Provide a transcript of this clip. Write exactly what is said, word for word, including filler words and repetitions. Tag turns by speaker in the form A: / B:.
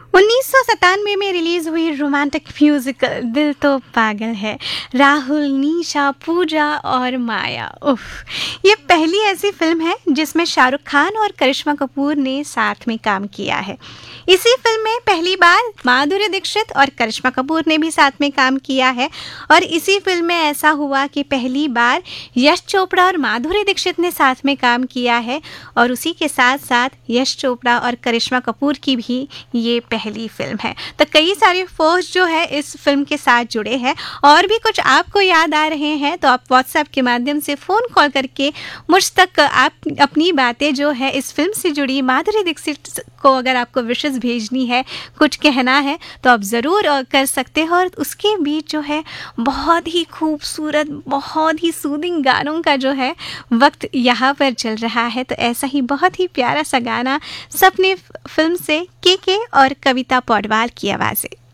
A: उन्नीस सौ सत्तानवे में रिलीज हुई रोमांटिक म्यूजिकल दिल तो पागल है, राहुल, निशा, पूजा और माया। उफ, ये पहली ऐसी फिल्म है जिसमें शाहरुख खान और करिश्मा कपूर ने साथ में काम किया है। इसी फिल्म में पहली बार माधुरी दीक्षित और करिश्मा कपूर ने भी साथ में काम किया है और इसी फिल्म में ऐसा हुआ कि पहली बार यश चोपड़ा और माधुरी दीक्षित ने साथ में काम किया है और उसी के साथ साथ यश चोपड़ा और करिश्मा कपूर की भी ये पहली फिल्म है। तो कई सारे फर्स्ट जो है इस फिल्म के साथ जुड़े हैं और भी कुछ आपको याद आ रहे हैं तो आप व्हाट्सएप के माध्यम से फ़ोन कॉल करके मुझ तक आप अपनी बातें जो है इस फिल्म से जुड़ी माधुरी दीक्षित को अगर आपको विशेष भेजनी है, कुछ कहना है तो आप ज़रूर कर सकते हो। और उसके बीच जो है बहुत ही खूबसूरत, बहुत ही सूदिंग गानों का जो है वक्त यहाँ पर चल रहा है। तो ऐसा ही बहुत ही प्यारा सा गाना सपने फिल्म से के के और कविता पौडवाल की आवाज़ें।